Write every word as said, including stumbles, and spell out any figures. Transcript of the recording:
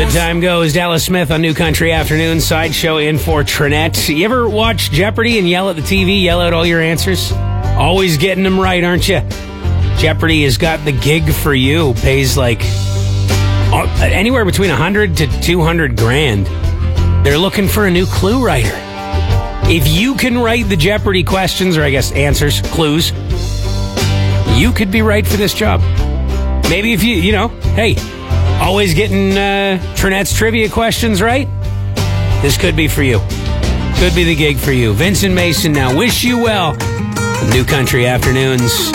The time goes. Dallas Smith on New Country Afternoon. Sideshow in for Trinette. You ever watch Jeopardy and yell at the T V, yell out all your answers? Always getting them right, aren't you? Jeopardy has got the gig for you. Pays like uh, anywhere between one hundred to two hundred grand. They're looking for a new clue writer. If you can write the Jeopardy questions, or I guess answers, clues, you could be right for this job. Maybe if you, you know, hey, always getting uh, Trinette's trivia questions right? This could be for you. Could be the gig for you. Vincent Mason now. Wish you well. New Country Afternoons.